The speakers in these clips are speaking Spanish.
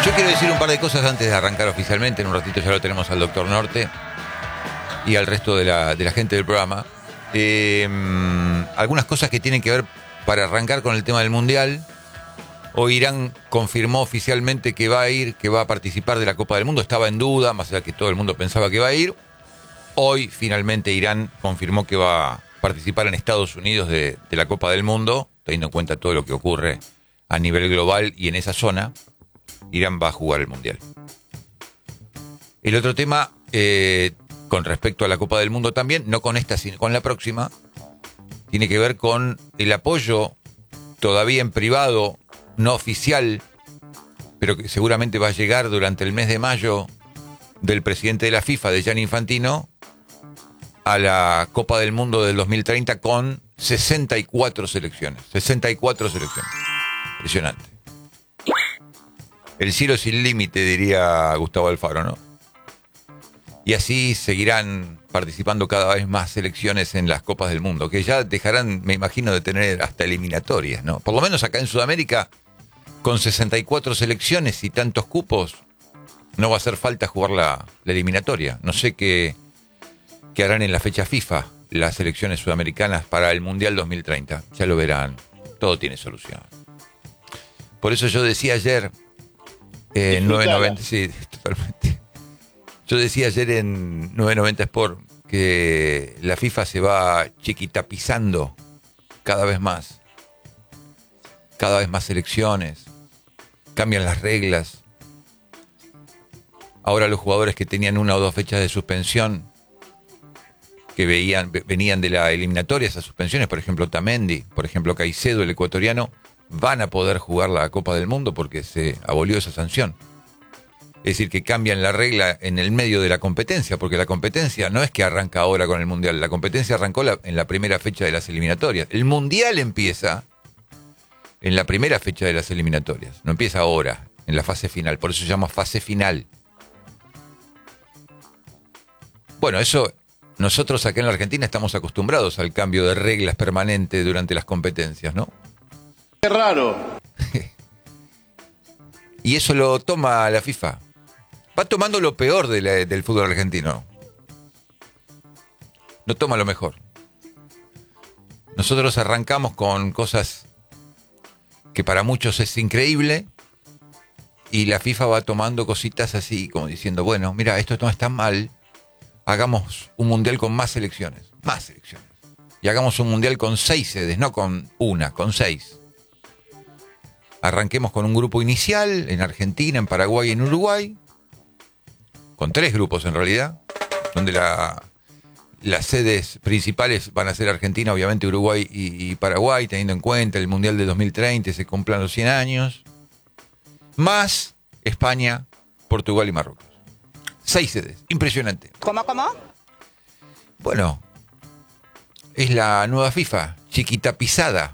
Yo quiero decir un par de cosas antes de arrancar oficialmente. En un ratito ya lo tenemos al doctor Norte y al resto de la gente del programa. Algunas cosas que tienen que ver para arrancar con el tema del Mundial. Hoy Irán confirmó oficialmente que va a participar de la Copa del Mundo. Estaba en duda, más allá que todo el mundo pensaba que iba a ir. Hoy finalmente Irán confirmó que va a participar en Estados Unidos de la Copa del Mundo, teniendo en cuenta todo lo que ocurre a nivel global y en esa zona. Irán va a jugar el Mundial. El otro tema, con respecto a la Copa del Mundo también, no con esta, sino con la próxima, tiene que ver con el apoyo todavía en privado, no oficial, pero que seguramente va a llegar durante el mes de mayo, del presidente de la FIFA, de Gianni Infantino, a la Copa del Mundo del 2030 con 64 selecciones. 64 selecciones. Impresionante. El cielo sin límite, diría Gustavo Alfaro, ¿no? Y así seguirán participando cada vez más selecciones en las Copas del Mundo, que ya dejarán, me imagino, de tener hasta eliminatorias, ¿no? Por lo menos acá en Sudamérica, con 64 selecciones y tantos cupos, no va a hacer falta jugar la eliminatoria. No sé qué harán en la fecha FIFA las selecciones sudamericanas para el Mundial 2030. Ya lo verán. Todo tiene solución. Por eso yo decía ayer... 990, sí, totalmente. Yo decía ayer en 990 Sport que la FIFA se va chiquitapizando cada vez más. Cada vez más selecciones. Cambian las reglas. Ahora los jugadores que tenían 1 o 2 fechas de suspensión, que venían de la eliminatoria, esas suspensiones, por ejemplo Otamendi, por ejemplo Caicedo, el ecuatoriano, van a poder jugar la Copa del Mundo porque se abolió esa sanción. Es decir, que cambian la regla en el medio de la competencia, porque la competencia no es que arranca ahora con el Mundial, la competencia arrancó en la primera fecha de las eliminatorias. El Mundial empieza en la primera fecha de las eliminatorias, no empieza ahora, en la fase final, por eso se llama fase final. Bueno, eso nosotros acá en la Argentina estamos acostumbrados al cambio de reglas permanente durante las competencias, ¿no? Qué raro. Y eso lo toma la FIFA. Va tomando lo peor del fútbol argentino. No toma lo mejor. Nosotros arrancamos con cosas que para muchos es increíble y la FIFA va tomando cositas así, como diciendo, bueno, mira, esto no está mal, hagamos un mundial con más selecciones. Y hagamos un mundial con 6 sedes, no con una, con 6. Arranquemos con un grupo inicial en Argentina, en Paraguay y en Uruguay, con 3 grupos en realidad, donde las sedes principales van a ser Argentina, obviamente Uruguay y Paraguay, teniendo en cuenta el Mundial de 2030, se cumplan los 100 años, más España, Portugal y Marruecos. 6 sedes, impresionante. ¿Cómo? Bueno, es la nueva FIFA, chiquitapizada.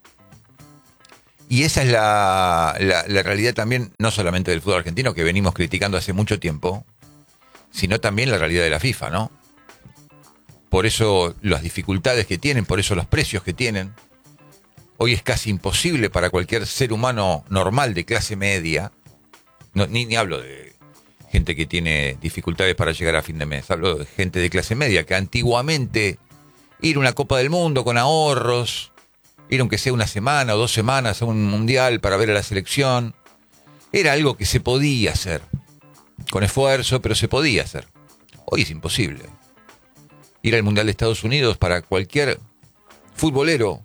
Y esa es la realidad también, no solamente del fútbol argentino, que venimos criticando hace mucho tiempo, sino también la realidad de la FIFA, ¿no? Por eso las dificultades que tienen, por eso los precios que tienen. Hoy es casi imposible para cualquier ser humano normal de clase media, no, ni hablo de gente que tiene dificultades para llegar a fin de mes, hablo de gente de clase media, que antiguamente ir a una Copa del Mundo con ahorros, ir aunque sea 1 semana o 2 semanas a un mundial para ver a la selección, era algo que se podía hacer, con esfuerzo, pero se podía hacer. Hoy es imposible. Ir al Mundial de Estados Unidos para cualquier futbolero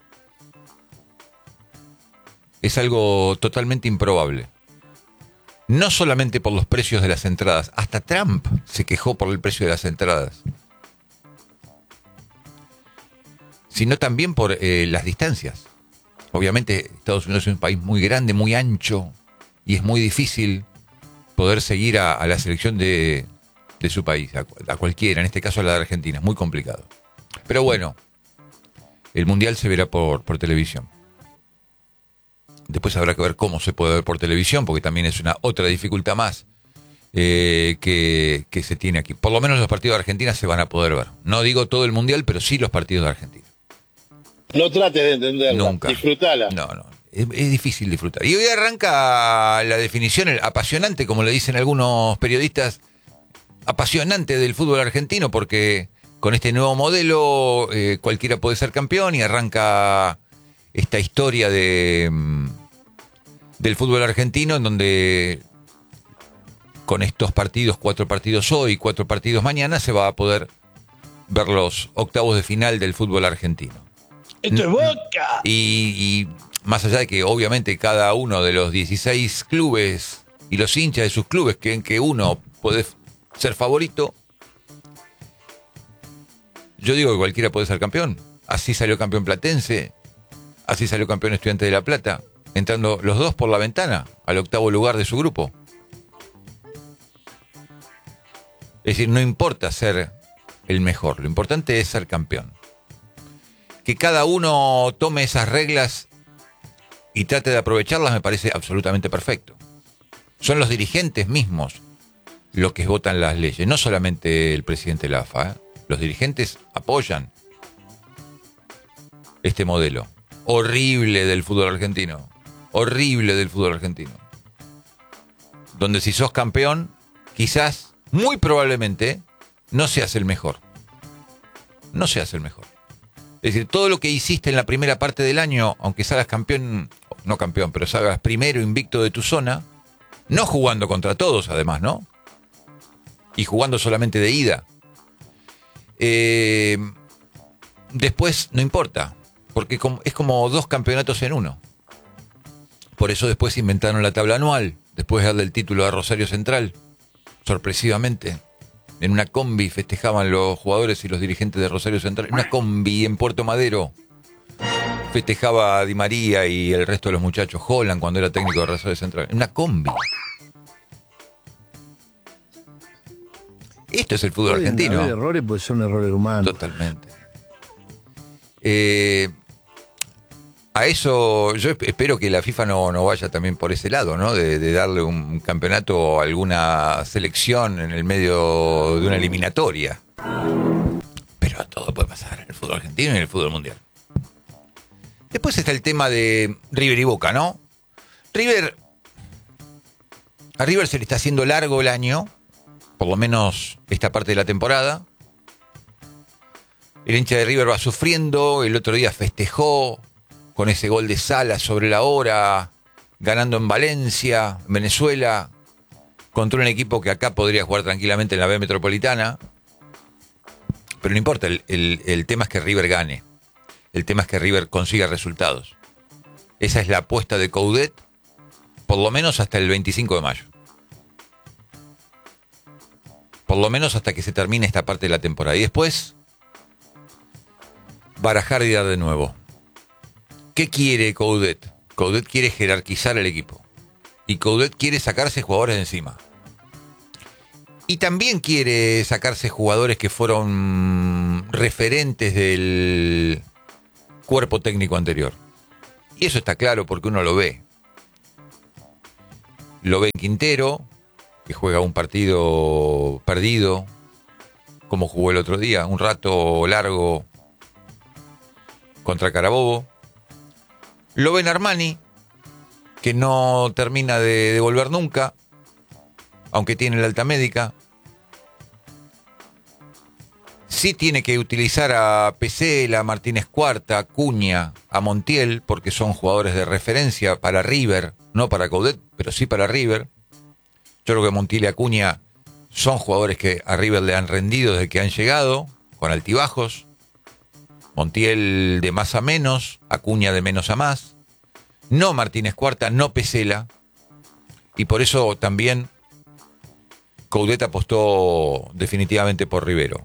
es algo totalmente improbable. No solamente por los precios de las entradas, hasta Trump se quejó por el precio de las entradas, sino también por las distancias. Obviamente Estados Unidos es un país muy grande, muy ancho, y es muy difícil poder seguir a la selección de su país, a cualquiera, en este caso a la de Argentina, es muy complicado. Pero bueno, el Mundial se verá por televisión. Después habrá que ver cómo se puede ver por televisión, porque también es otra dificultad más que se tiene aquí. Por lo menos los partidos de Argentina se van a poder ver. No digo todo el Mundial, pero sí los partidos de Argentina. No trates de entenderla. Nunca. Disfrutala. No. Es difícil disfrutar. Y hoy arranca la definición apasionante, como le dicen algunos periodistas, apasionante del fútbol argentino, porque con este nuevo modelo cualquiera puede ser campeón y arranca esta historia del fútbol argentino en donde con estos partidos, 4 partidos hoy, 4 partidos mañana, se va a poder ver los octavos de final del fútbol argentino. ¡Esto es Boca! Y más allá de que obviamente cada uno de los 16 clubes y los hinchas de sus clubes creen que uno puede ser favorito, yo digo que cualquiera puede ser campeón. Así salió campeón Platense, así salió campeón Estudiante de La Plata, entrando los dos por la ventana al octavo lugar de su grupo. Es decir, no importa ser el mejor, lo importante es ser campeón. Que cada uno tome esas reglas y trate de aprovecharlas me parece absolutamente perfecto. Son los dirigentes mismos los que votan las leyes, no solamente el presidente de la AFA, ¿eh? Los dirigentes apoyan este modelo horrible del fútbol argentino, donde si sos campeón, quizás, muy probablemente, no seas el mejor. Es decir, todo lo que hiciste en la primera parte del año, aunque salgas campeón, no campeón, pero salgas primero invicto de tu zona, no jugando contra todos además, ¿no? Y jugando solamente de ida. Después no importa, porque es como 2 campeonatos en uno. Por eso después inventaron la tabla anual, después de darle el título a Rosario Central, sorpresivamente. En una combi festejaban los jugadores y los dirigentes de Rosario Central. En una combi en Puerto Madero. Festejaba Di María y el resto de los muchachos. Holland cuando era técnico de Rosario Central. En una combi. Esto es el fútbol argentino. Haber errores, pues son errores humanos. Totalmente. A eso yo espero que la FIFA no vaya también por ese lado, ¿no? De darle un campeonato a alguna selección en el medio de una eliminatoria. Pero todo puede pasar en el fútbol argentino y en el fútbol mundial. Después está el tema de River y Boca, ¿no? A River se le está haciendo largo el año, por lo menos esta parte de la temporada. El hincha de River va sufriendo, el otro día festejó con ese gol de Salas sobre la hora, ganando en Valencia, en Venezuela, contra un equipo que acá podría jugar tranquilamente en la B Metropolitana. Pero no importa, el tema es que River gane. El tema es que River consiga resultados. Esa es la apuesta de Coudet, por lo menos hasta el 25 de mayo. Por lo menos hasta que se termine esta parte de la temporada. Y después, barajar y dar de nuevo. ¿Qué quiere Coudet? Coudet quiere jerarquizar el equipo. Y Coudet quiere sacarse jugadores de encima. Y también quiere sacarse jugadores que fueron referentes del cuerpo técnico anterior. Y eso está claro porque uno lo ve. Lo ve en Quintero, que juega un partido perdido, como jugó el otro día, un rato largo contra Carabobo. Lo ve en Armani, que no termina de volver nunca, aunque tiene la alta médica. Sí tiene que utilizar a Pesela, a Martínez Cuarta, a Acuña, a Montiel, porque son jugadores de referencia para River, no para Coudet, pero sí para River. Yo creo que Montiel y Acuña son jugadores que a River le han rendido desde que han llegado, con altibajos. Montiel de más a menos, Acuña de menos a más. No Martínez Cuarta, no Pesela. Y por eso también Coudet apostó definitivamente por Rivero.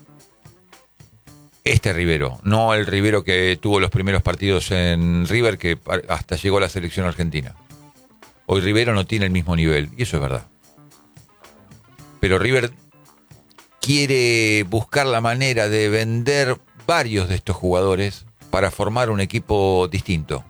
Este Rivero, no el Rivero que tuvo los primeros partidos en River, que hasta llegó a la selección argentina. Hoy Rivero no tiene el mismo nivel, y eso es verdad. Pero River quiere buscar la manera de vender varios de estos jugadores para formar un equipo distinto.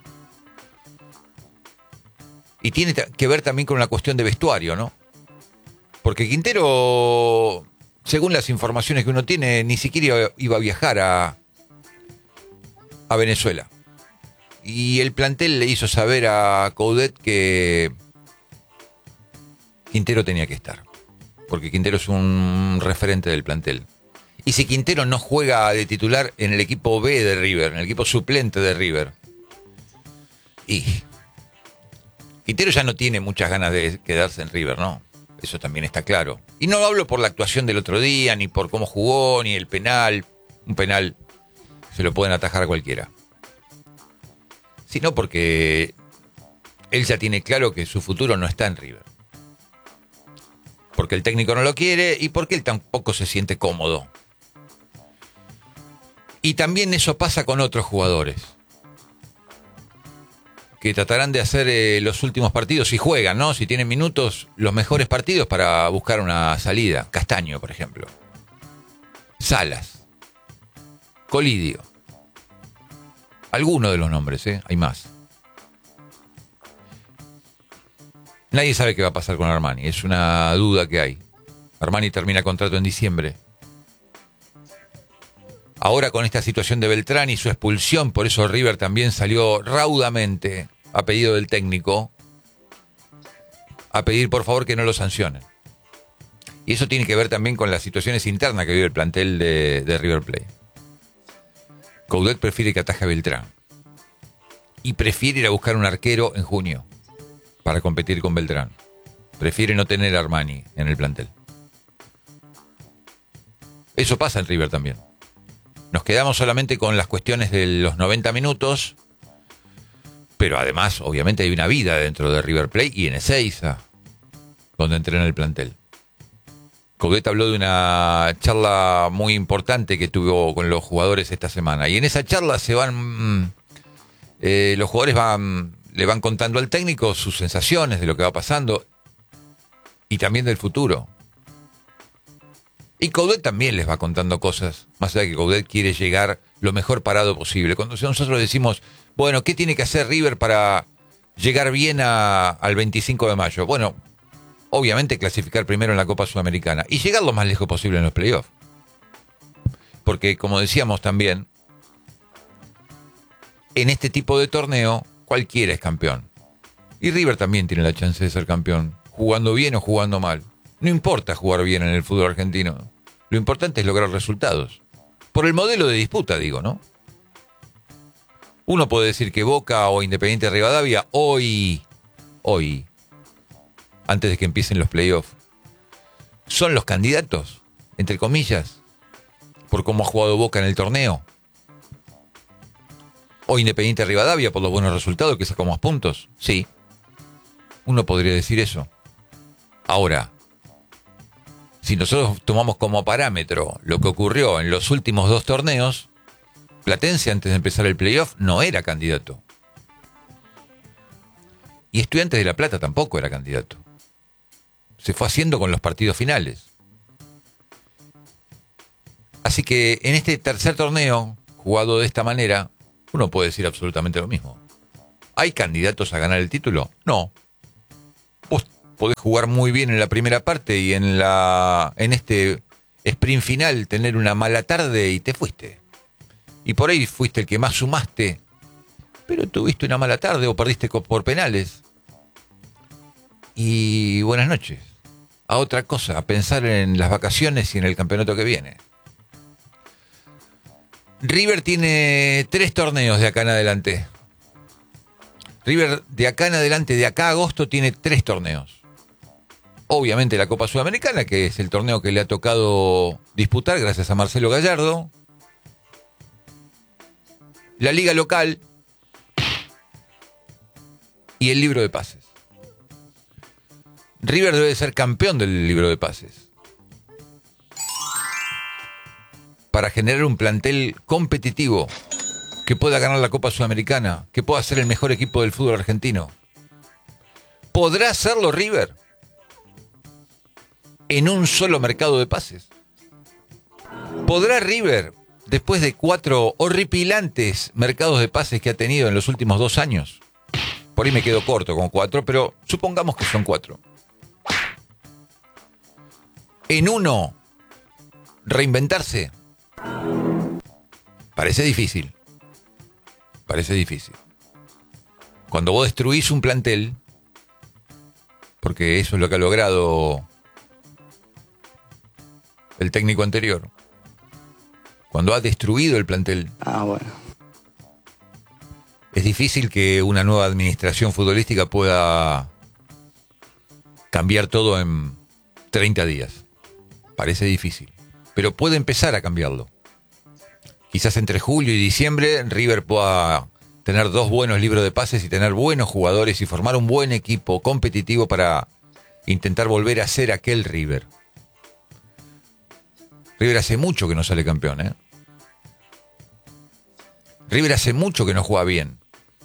Y tiene que ver también con una cuestión de vestuario, ¿no? Porque Quintero, según las informaciones que uno tiene, ni siquiera iba a viajar a Venezuela. Y el plantel le hizo saber a Coudet que Quintero tenía que estar. Porque Quintero es un referente del plantel. Y si Quintero no juega de titular en el equipo B de River, en el equipo suplente de River, y Quintero ya no tiene muchas ganas de quedarse en River, ¿no? Eso también está claro. Y no hablo por la actuación del otro día, ni por cómo jugó, ni el penal. Un penal se lo pueden atajar a cualquiera. Sino porque él ya tiene claro que su futuro no está en River. Porque el técnico no lo quiere y porque él tampoco se siente cómodo. Y también eso pasa con otros jugadores. Que tratarán de hacer los últimos partidos, si juegan, ¿no? Si tienen minutos, los mejores partidos para buscar una salida. Castaño, por ejemplo. Salas. Colidio. Alguno de los nombres, ¿eh? Hay más. Nadie sabe qué va a pasar con Armani. Es una duda que hay. Armani termina contrato en diciembre. Ahora con esta situación de Beltrán y su expulsión, por eso River también salió raudamente a pedido del técnico a pedir por favor que no lo sancionen. Y eso tiene que ver también con las situaciones internas que vive el plantel de River Plate. Coudet prefiere que ataje a Beltrán. Y prefiere ir a buscar un arquero en junio para competir con Beltrán. Prefiere no tener a Armani en el plantel. Eso pasa en River también. Nos quedamos solamente con las cuestiones de los 90 minutos, pero además, obviamente, hay una vida dentro de River Plate y en Ezeiza, donde entrena el plantel. Coudet habló de una charla muy importante que tuvo con los jugadores esta semana. Y en esa charla los jugadores le van contando al técnico sus sensaciones de lo que va pasando y también del futuro. Y Coudet también les va contando cosas, más allá de que Coudet quiere llegar lo mejor parado posible. Cuando nosotros decimos, bueno, ¿qué tiene que hacer River para llegar bien al 25 de mayo? Bueno, obviamente clasificar primero en la Copa Sudamericana y llegar lo más lejos posible en los playoffs. Porque, como decíamos también, en este tipo de torneo, cualquiera es campeón. Y River también tiene la chance de ser campeón, jugando bien o jugando mal. No importa jugar bien en el fútbol argentino. Lo importante es lograr resultados. Por el modelo de disputa, digo, ¿no? Uno puede decir que Boca o Independiente Rivadavia hoy, antes de que empiecen los playoffs, son los candidatos, entre comillas, por cómo ha jugado Boca en el torneo. O Independiente Rivadavia por los buenos resultados que sacó más puntos. Sí, uno podría decir eso. Ahora, si nosotros tomamos como parámetro lo que ocurrió en los últimos 2 torneos, Platense antes de empezar el playoff no era candidato. Y Estudiantes de La Plata tampoco era candidato. Se fue haciendo con los partidos finales. Así que en este tercer torneo, jugado de esta manera, uno puede decir absolutamente lo mismo. ¿Hay candidatos a ganar el título? No. Vos podés jugar muy bien en la primera parte y en este sprint final tener una mala tarde y te fuiste. Y por ahí fuiste el que más sumaste, pero tuviste una mala tarde o perdiste por penales. Y buenas noches. A otra cosa, a pensar en las vacaciones y en el campeonato que viene. River tiene 3 torneos de acá en adelante. River de acá en adelante, de acá a agosto, tiene 3 torneos. Obviamente la Copa Sudamericana, que es el torneo que le ha tocado disputar gracias a Marcelo Gallardo. La Liga Local y el libro de pases. River debe ser campeón del libro de pases para generar un plantel competitivo que pueda ganar la Copa Sudamericana, que pueda ser el mejor equipo del fútbol argentino. ¿Podrá hacerlo River en un solo mercado de pases? ¿Podrá River, después de 4 horripilantes mercados de pases que ha tenido en los últimos 2 años? Por ahí me quedo corto con 4, pero supongamos que son 4. En uno, reinventarse. Parece difícil. Cuando vos destruís un plantel, porque eso es lo que ha logrado el técnico anterior, cuando ha destruido el plantel, Bueno. es difícil que una nueva administración futbolística pueda cambiar todo en 30 días. Parece difícil, pero puede empezar a cambiarlo. Quizás entre julio y diciembre River pueda tener 2 buenos libros de pases y tener buenos jugadores y formar un buen equipo competitivo para intentar volver a ser aquel River. River hace mucho que no sale campeón, ¿eh? River hace mucho que no juega bien.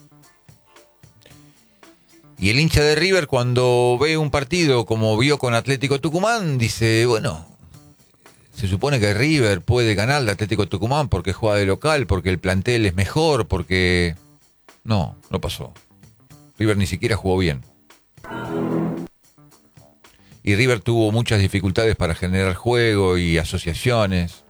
Y el hincha de River, cuando ve un partido como vio con Atlético Tucumán, dice, bueno, se supone que River puede ganar al Atlético Tucumán porque juega de local, porque el plantel es mejor, porque... No pasó. River ni siquiera jugó bien. Y River tuvo muchas dificultades para generar juego y asociaciones.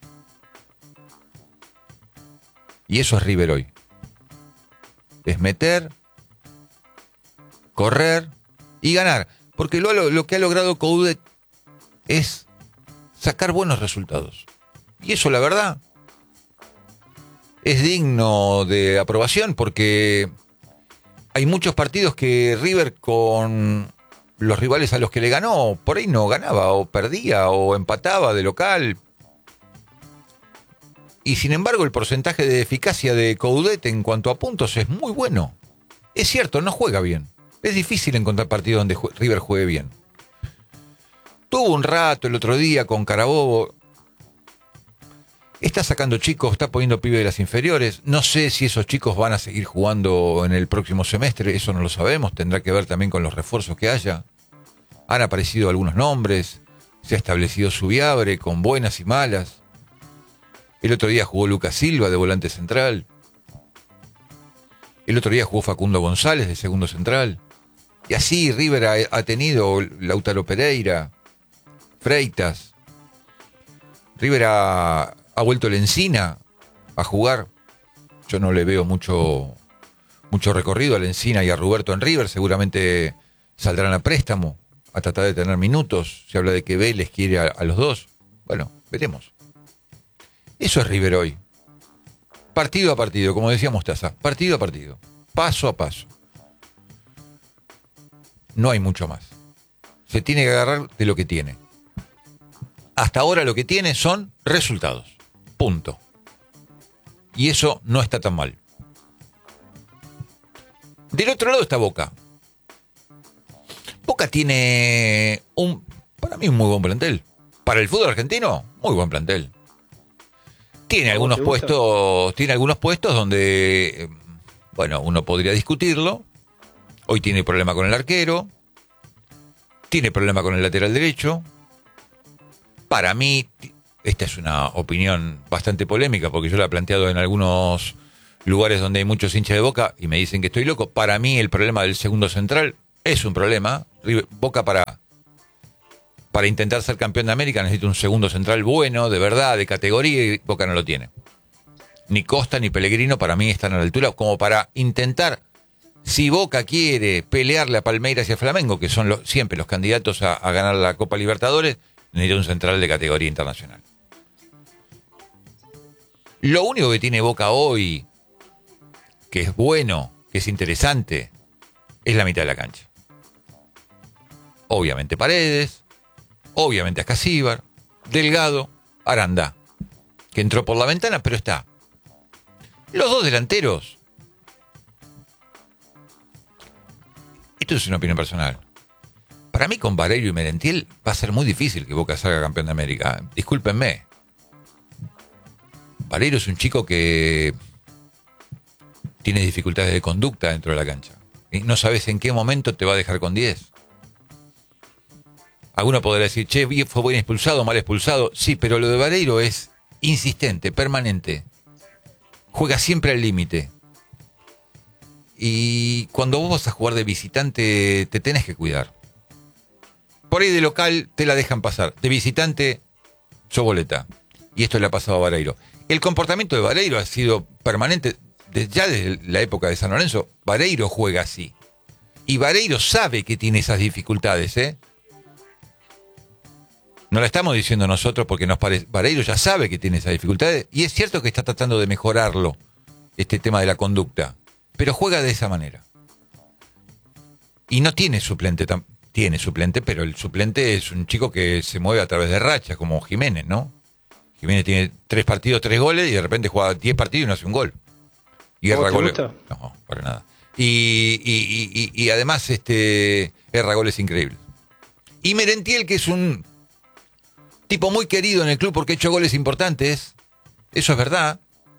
Y eso es River hoy. Es meter, correr y ganar. Porque lo que ha logrado Coudet es sacar buenos resultados. Y eso, la verdad, es digno de aprobación, porque hay muchos partidos que River, con los rivales a los que le ganó, por ahí no ganaba, o perdía, o empataba de local. Y sin embargo, el porcentaje de eficacia de Coudet en cuanto a puntos es muy bueno. Es cierto, no juega bien. Es difícil encontrar partidos donde River juegue bien. Tuvo un rato el otro día con Carabobo. Está sacando chicos, está poniendo pibes de las inferiores. No sé si esos chicos van a seguir jugando en el próximo semestre, eso no lo sabemos. Tendrá que ver también con los refuerzos que haya. Han aparecido algunos nombres. Se ha establecido Subiabre con buenas y malas. El otro día jugó Lucas Silva de volante central. El otro día jugó Facundo González de segundo central. Y así River ha tenido Lautaro Pereira, Freitas. River ha vuelto Lencina a jugar. Yo no le veo mucho recorrido a Lencina y a Roberto en River. Seguramente saldrán a préstamo a tratar de tener minutos. Se habla de que Vélez quiere a los dos. Bueno, veremos. Eso es River hoy. Partido a partido, como decía Mostaza. Partido a partido. Paso a paso. No hay mucho más. Se tiene que agarrar de lo que tiene. Hasta ahora lo que tiene son resultados. Punto. Y eso no está tan mal. Del otro lado está Boca. Boca tiene para mí un muy buen plantel. Para el fútbol argentino, muy buen plantel. Tiene algunos puestos donde, bueno, uno podría discutirlo. Hoy tiene problema con el arquero. Tiene problema con el lateral derecho. Para mí, esta es una opinión bastante polémica, porque yo la he planteado en algunos lugares donde hay muchos hinchas de Boca y me dicen que estoy loco. Para mí el problema del segundo central es un problema. Boca para intentar ser campeón de América necesita un segundo central bueno, de verdad, de categoría, y Boca no lo tiene. Ni Costa ni Pellegrino para mí están a la altura como para intentar, si Boca quiere pelearle a Palmeiras y a Flamengo, que son siempre los candidatos a ganar la Copa Libertadores, necesita un central de categoría internacional. Lo único que tiene Boca hoy, que es bueno, que es interesante, es la mitad de la cancha. Obviamente Paredes, obviamente Ascasíbar, Delgado, Aranda, que entró por la ventana, pero está. Los dos delanteros. Esto es una opinión personal. Para mí con Vareiro y Merentiel va a ser muy difícil que Boca salga campeón de América. Discúlpenme. Vareiro es un chico que tiene dificultades de conducta dentro de la cancha. Y no sabes en qué momento te va a dejar con 10. Alguno podrá decir, che, fue buen expulsado, mal expulsado. Sí, pero lo de Vareiro es insistente, permanente. Juega siempre al límite. Y cuando vos vas a jugar de visitante, te tenés que cuidar. Por ahí de local te la dejan pasar. De visitante, sos boleta. Y esto le ha pasado a Vareiro. El comportamiento de Vareiro ha sido permanente ya desde la época de San Lorenzo, Vareiro juega así. Y Vareiro sabe que tiene esas dificultades, ¿eh? No la estamos diciendo nosotros porque nos parece. Vareiro ya sabe que tiene esas dificultades y es cierto que está tratando de mejorarlo, este tema de la conducta. Pero juega de esa manera. Y no tiene suplente, tiene suplente, pero el suplente es un chico que se mueve a través de rachas, como Jiménez, ¿no? Jiménez tiene 3 partidos, 3 goles y de repente juega 10 partidos y no hace un gol. Y erra goles. No, para nada. Y además erra goles increíbles. Y Merentiel, que es un tipo muy querido en el club porque ha hecho goles importantes, eso es verdad.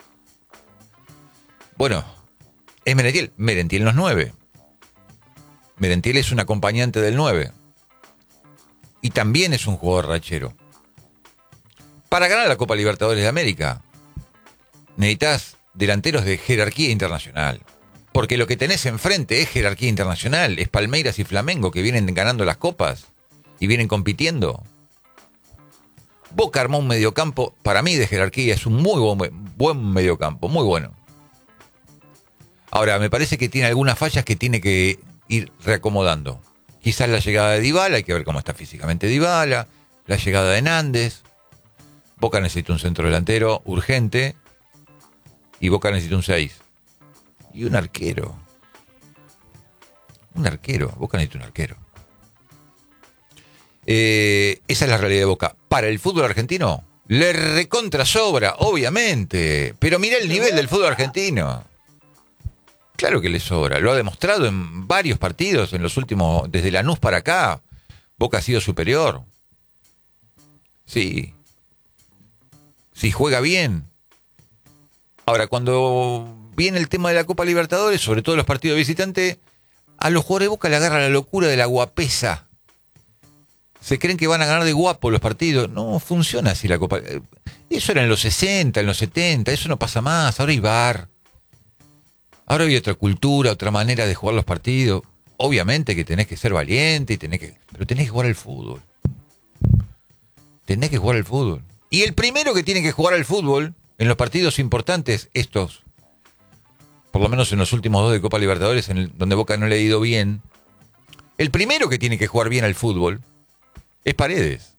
Bueno, es Merentiel. Merentiel no es 9. Merentiel es un acompañante del 9. Y también es un jugador rachero. Para ganar la Copa Libertadores de América, necesitas delanteros de jerarquía internacional. Porque lo que tenés enfrente es jerarquía internacional. Es Palmeiras y Flamengo que vienen ganando las copas y vienen compitiendo. Boca armó un mediocampo, para mí de jerarquía, es un muy buen mediocampo, muy bueno. Ahora, me parece que tiene algunas fallas que tiene que ir reacomodando. Quizás la llegada de Dybala, hay que ver cómo está físicamente Dybala, la llegada de Nández. Boca necesita un centro delantero urgente y Boca necesita un 6. Y un arquero. Boca necesita un arquero. Esa es la realidad de Boca. Para el fútbol argentino, le recontra sobra, obviamente. Pero mira el nivel del fútbol argentino. Claro que le sobra. Lo ha demostrado en varios partidos, en los últimos, desde Lanús para acá. Boca ha sido superior. Sí. Sí, juega bien. Ahora, cuando viene el tema de la Copa Libertadores, sobre todo los partidos de visitante, a los jugadores de Boca le agarra la locura de la guapesa. Se creen que van a ganar de guapo los partidos. No funciona así la Copa. Eso era en los 60, en los 70, eso no pasa más. Ahora hay VAR. Ahora hay otra cultura, otra manera de jugar los partidos. Obviamente que tenés que ser valiente, pero tenés que jugar al fútbol. Tenés que jugar al fútbol. Y el primero que tiene que jugar al fútbol en los partidos importantes, estos, por lo menos en los últimos 2 de Copa Libertadores, donde Boca no le ha ido bien, el primero que tiene que jugar bien al fútbol es Paredes.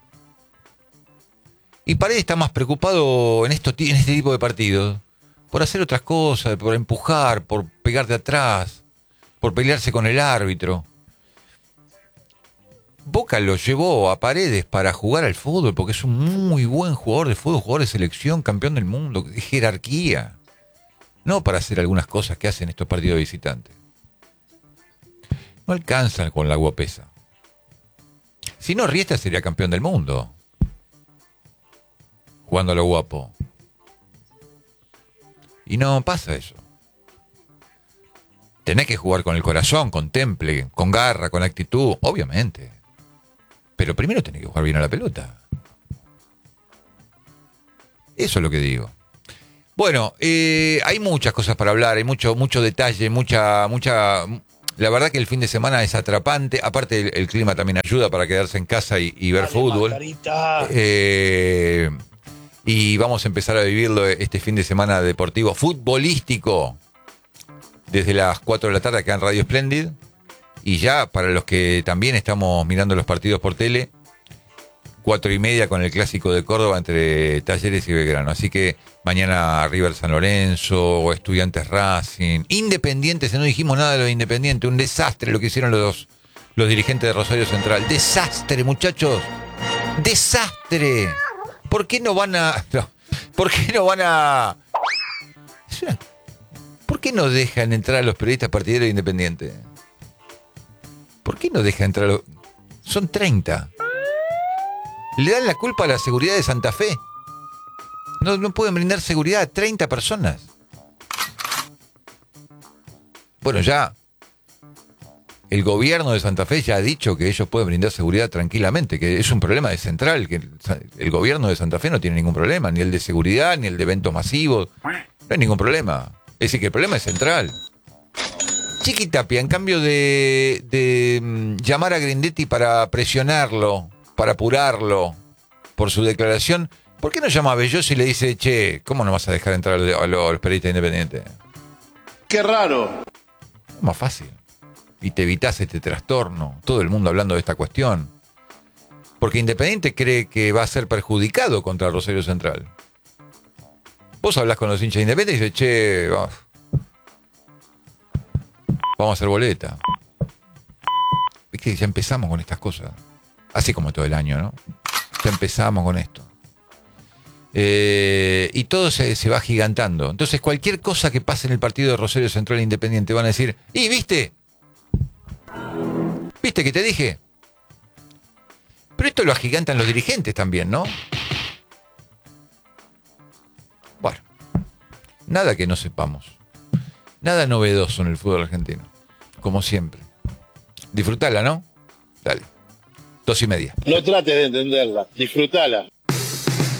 Y Paredes está más preocupado en este tipo de partidos por hacer otras cosas, por empujar, por pegar de atrás, por pelearse con el árbitro. Boca lo llevó a Paredes para jugar al fútbol porque es un muy buen jugador de fútbol, jugador de selección, campeón del mundo, de jerarquía. No para hacer algunas cosas que hacen estos partidos de visitantes. No alcanzan con la guapesa. Si no, Riesta sería campeón del mundo. Jugando a lo guapo. Y no pasa eso. Tenés que jugar con el corazón, con temple, con garra, con actitud, obviamente. Pero primero tenés que jugar bien a la pelota. Eso es lo que digo. Bueno, hay muchas cosas para hablar, hay mucho detalle, mucha. La verdad que el fin de semana es atrapante. Aparte, el clima también ayuda para quedarse en casa y ver fútbol. Y vamos a empezar a vivirlo este fin de semana deportivo, futbolístico, desde las 4 de la tarde acá en Radio Splendid. Y ya para los que también estamos mirando los partidos por tele, 4:30 con el clásico de Córdoba entre Talleres y Belgrano. Así que mañana River San Lorenzo, Estudiantes Racing, Independientes, no dijimos nada de los Independientes, un desastre lo que hicieron los dirigentes de Rosario Central. Desastre, muchachos, desastre. ¿Por qué no van a...? ¿Por qué no van a...? ¿Por qué no dejan entrar a los periodistas partidarios de Independiente? ¿Por qué no dejan entrar a los...? Son 30. Le dan la culpa a la seguridad de Santa Fe. No pueden brindar seguridad a 30 personas. Bueno, ya el gobierno de Santa Fe ya ha dicho que ellos pueden brindar seguridad tranquilamente, que es un problema de Central, que el gobierno de Santa Fe no tiene ningún problema, ni el de seguridad, ni el de eventos masivos. No hay ningún problema. Es decir, que el problema es Central. Chiquitapia, en cambio de llamar a Grindetti para presionarlo, para apurarlo por su declaración, ¿por qué no llama a Belloso y le dice, che, ¿cómo no vas a dejar entrar a los periodistas independientes? Qué raro. Es más fácil. Y te evitás este trastorno. Todo el mundo hablando de esta cuestión. Porque Independiente cree que va a ser perjudicado contra Rosario Central. Vos hablás con los hinchas de Independiente y dices, che, vamos a hacer boleta. Viste, ya empezamos con estas cosas. Así como todo el año, ¿no? Ya empezamos con esto. Y todo se va gigantando. Entonces cualquier cosa que pase en el partido de Rosario Central e Independiente van a decir, ¿y viste? ¿Viste que te dije? Pero esto lo agigantan los dirigentes también, ¿no? Bueno, nada que no sepamos. Nada novedoso en el fútbol argentino. Como siempre. Disfrutala, ¿no? Dale. 2:30. No trates de entenderla, disfrutala.